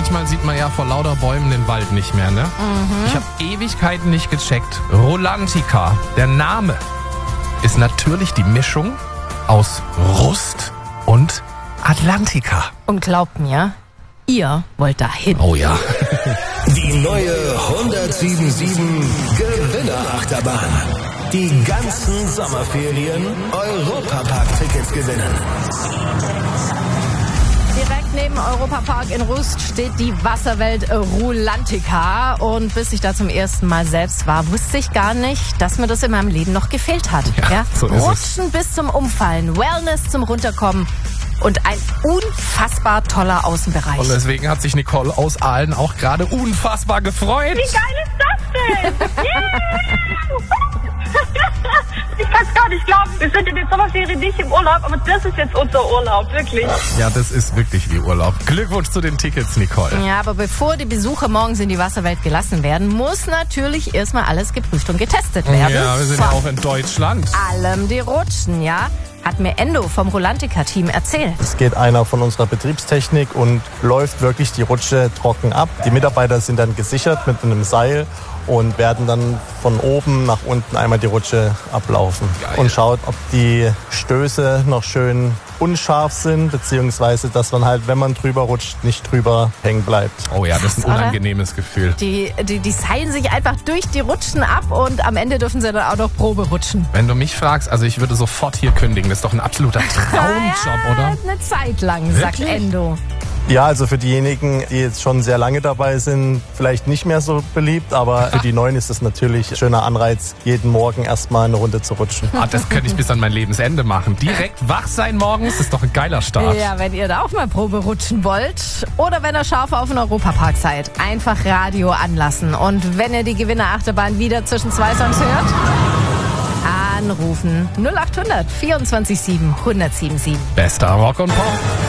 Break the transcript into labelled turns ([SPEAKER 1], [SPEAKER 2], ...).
[SPEAKER 1] manchmal sieht man ja vor lauter Bäumen den Wald nicht mehr, ne? Ich habe Ewigkeiten nicht gecheckt. Rulantica, der Name, ist natürlich die Mischung aus Rust und Atlantica.
[SPEAKER 2] Und glaubt mir, ihr wollt dahin.
[SPEAKER 1] Oh ja.
[SPEAKER 3] Die neue 107.7 Gewinnerachterbahn. Die ganzen Sommerferien Europapark-Tickets gewinnen.
[SPEAKER 2] Direkt neben Europapark in Rust steht die Wasserwelt Rulantica. Und bis ich da zum ersten Mal selbst war, wusste ich gar nicht, dass mir das in meinem Leben noch gefehlt hat.
[SPEAKER 1] Ja, so ist
[SPEAKER 2] Rutschen bis zum Umfallen, Wellness zum Runterkommen und ein unfassbar toller Außenbereich.
[SPEAKER 1] Und deswegen hat sich Nicole aus Aalen auch gerade unfassbar gefreut.
[SPEAKER 4] Wie geil ist das denn? Ich kann es gar nicht glauben. Wir sind in den Sommerferien nicht im Urlaub, aber das ist jetzt unser Urlaub, wirklich.
[SPEAKER 1] Ja, das ist wirklich wie Urlaub. Glückwunsch zu den Tickets, Nicole.
[SPEAKER 2] Ja, aber bevor die Besucher morgens in die Wasserwelt gelassen werden, muss natürlich erstmal alles geprüft und getestet werden.
[SPEAKER 1] Ja, wir sind ja auch in Deutschland.
[SPEAKER 2] Allem die Rutschen, ja? Hat mir Endo vom Rulantica-Team erzählt.
[SPEAKER 5] Es geht einer von unserer Betriebstechnik und läuft wirklich die Rutsche trocken ab. Die Mitarbeiter sind dann gesichert mit einem Seil und werden dann von oben nach unten einmal die Rutsche ablaufen.
[SPEAKER 1] Geil.
[SPEAKER 5] Und schaut, ob die Stöße noch schön unscharf sind, beziehungsweise dass man halt, wenn man drüber rutscht, nicht drüber hängen bleibt.
[SPEAKER 1] Oh ja, das ist ein
[SPEAKER 2] Oder?
[SPEAKER 1] unangenehmes Gefühl.
[SPEAKER 2] Die seilen sich einfach durch die Rutschen ab und am Ende dürfen sie dann auch noch Probe rutschen.
[SPEAKER 1] Wenn du mich fragst, also ich würde sofort hier kündigen. Das ist doch ein absoluter Traumjob, oder?
[SPEAKER 2] Eine Zeit lang, sagt
[SPEAKER 1] Wirklich?
[SPEAKER 2] Endo.
[SPEAKER 5] Ja, also für diejenigen, die jetzt schon sehr lange dabei sind, vielleicht nicht mehr so beliebt, aber für die Neuen ist es natürlich ein schöner Anreiz, jeden Morgen erstmal eine Runde zu rutschen.
[SPEAKER 1] Ah, das könnte ich bis an mein Lebensende machen. Direkt wach sein morgens, ist doch ein geiler Start.
[SPEAKER 2] Ja, wenn ihr da auch mal Probe rutschen wollt oder wenn ihr scharf auf den Europapark seid, einfach Radio anlassen. Und wenn ihr die Gewinnerachterbahn wieder zwischen zwei Songs hört, anrufen 0800 24 7 1077.
[SPEAKER 1] Bester Rock und Pop.